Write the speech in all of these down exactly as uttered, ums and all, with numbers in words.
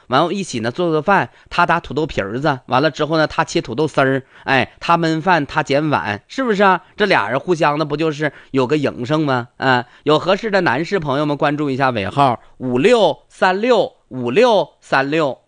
完了一起呢做做饭，他打土豆皮儿子，完了之后呢他切土豆丝儿，哎，他焖饭他捡碗，是不是啊？这俩人互相的不就是有个营生吗？啊，有合适的男士朋友们关注一下尾号五六三六五六三六。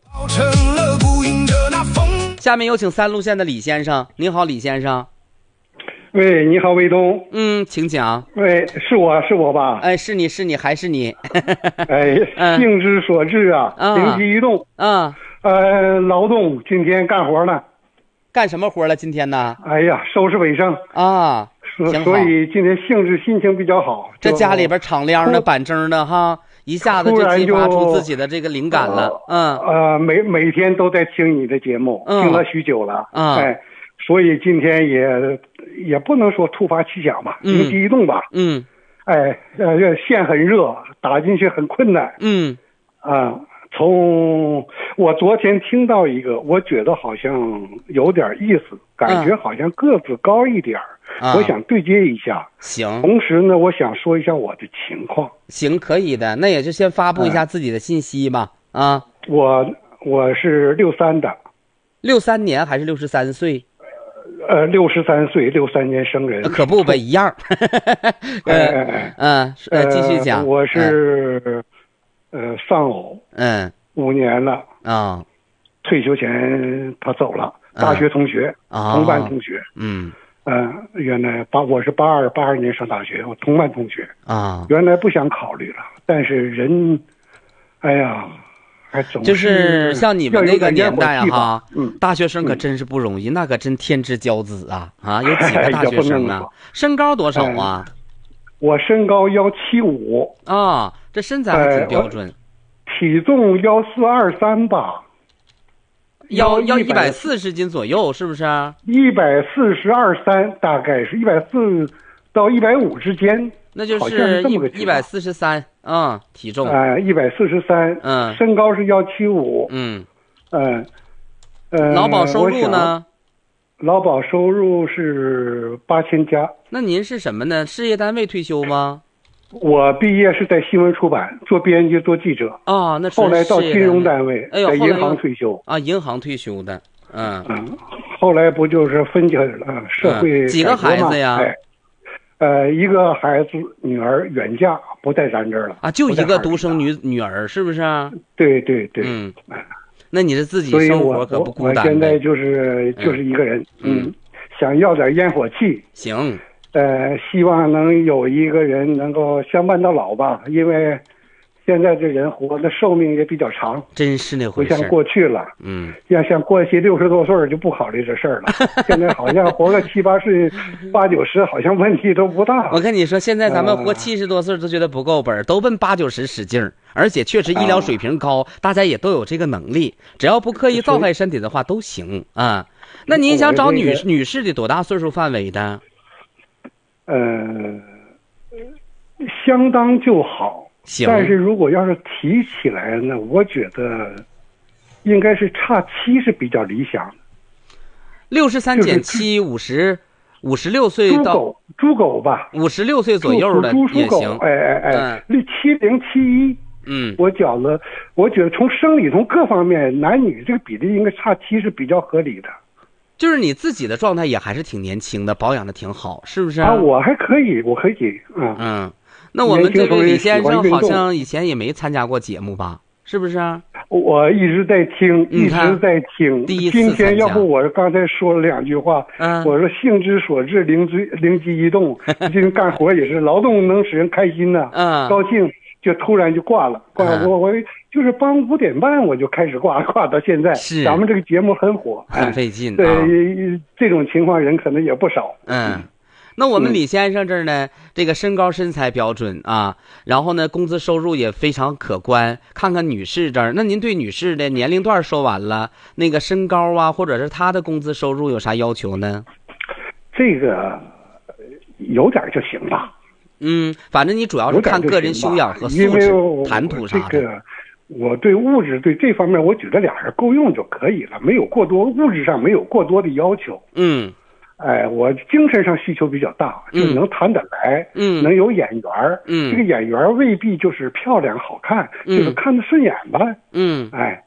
下面有请三路线的李先生。你好，李先生。 喂，你好，卫东。 嗯，请讲。 喂，是我是我吧？ 哎，是你是你还是你？ 哎，兴之所至啊， 嗯、 灵机一动。 啊、 嗯，呃，劳动，今天干活呢。 干什么活了？今天呢？ 哎呀，收拾尾声啊， 所以今天兴致心情比较好。 这家里边敞亮的板正的哈，一下子就激发出自己的这个灵感了。嗯呃，每每天都在听你的节目， 嗯、 听了许久了。 嗯， 哎，所以今天也也不能说突发奇想吧，灵机一动吧。 嗯， 哎，呃，这线很热，打进去很困难。 嗯， 啊。从我昨天听到一个，我觉得好像有点意思，感觉好像个子高一点、嗯、我想对接一下。 行。 同时呢，我想说一下我的情况。 行，可以的，那也就先发布一下自己的信息吧。嗯、啊， 我我是六三的， 六三年还是六十三岁？ 呃，六十三岁，六三年生人。 可不呗，一样。 哎哎哎， 嗯，呃，继续讲。 我是。嗯呃，丧偶， 嗯， 五年了啊， 退休前他走了，大学同学， 啊， 同班同学， 嗯， 呃，原来八我是八二八二年上大学，我同班同学啊， 原来不想考虑了，但是人，哎呀，还总是就是像你们那个年代啊，哈， 嗯， 大学生可真是不容易，嗯、那可真天之骄子啊啊，有几个大学生啊？身高多少啊？ 哎、我身高幺七五啊。这身材还挺标准，呃、 体重幺四二三吧， 要要一百四十斤左右，是不是？ 一百四十二三，大概是一百四到一百五之间， 那就是一一百四十三，嗯，体重啊，一百四十三， 嗯， 身高是幺七五， 嗯， 嗯，呃， 劳保收入呢？ 劳保收入是八千加。 那您是什么呢？事业单位退休吗？ 我毕业是在新闻出版做编辑做记者啊，那后来到金融单位， 哎呦， 在银行退休啊，银行退休的，嗯嗯，后来不就是分家了，社会、 嗯、几个孩子呀？ 哎，呃，一个孩子女儿远嫁不在咱这儿了啊，就一个独生女女儿是不是啊？ 对对对， 嗯，那你是自己生活可不孤单。 我现在就是就是一个人，嗯，嗯想要点烟火气， 行。 呃，希望能有一个人能够相伴到老吧，因为现在这人活的寿命也比较长， 真是那回事。 不像过去了， 嗯， 要像过去六十多岁就不考虑这事儿了。现在好像活个七八岁、八九十，好像问题都不大。 我跟你说，现在咱们活七十多岁都觉得不够本儿，呃、都奔八九十使劲儿，而且确实医疗水平高，啊、大家也都有这个能力，只要不刻意造害身体的话都行啊。那您想找女、这个、女士的多大岁数范围的？ 呃，相当就好，但是如果要是提起来呢，我觉得应该是差七是比较理想的。 六十三减七，五十，五十六岁到猪狗，猪狗吧， 五十六岁左右的也行。 哎哎哎，七零七一， 嗯， 我觉得，我觉得从生理从各方面，男女这个比例应该差七是比较合理的。 就是你自己的状态也还是挺年轻的，保养的挺好，是不是啊？我还可以，我可以，嗯嗯。那我们这位李先生好像以前也没参加过节目吧？是不是？ 我一直在听，一直在听。 第一次今天要不我刚才说了两句话， 嗯， 我说兴之所至，灵机灵机一动，今天干活也是劳动能使人开心呐， 嗯， 高兴。就突然就挂了，挂了、嗯、我我就是帮五点半我就开始挂，挂到现在。 是， 咱们这个节目很火， 很费劲。 对、 啊， 这种情况人可能也不少。 嗯，那我们李先生这儿呢，嗯、这个身高身材标准啊，然后呢，工资收入也非常可观。看看女士这儿，那您对女士的年龄段说完了，那个身高啊，或者是她的工资收入有啥要求呢？ 这个有点就行吧。 嗯，反正你主要是看个人修养和素质、谈吐啥的。 这个，我对物质对这方面，我觉得俩人够用就可以了，没有过多物质上没有过多的要求。 嗯， 哎，我精神上需求比较大，就能谈得来， 嗯， 能有眼缘， 嗯， 这个眼缘未必就是漂亮好看， 嗯、 就是看得顺眼吧。 嗯， 哎，